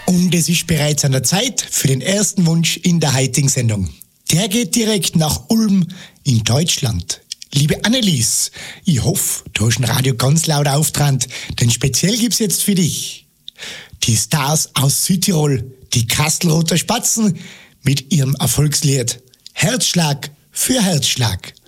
Und es ist bereits an der Zeit für den ersten Wunsch in der heutigen Sendung. Der geht direkt nach Ulm in Deutschland. Liebe Annelies, ich hoffe, du hast ein Radio ganz laut auftrannt, denn speziell gibt's jetzt für dich die Stars aus Südtirol, die Kastelruther Spatzen, mit ihrem Erfolgslied Herzschlag für Herzschlag.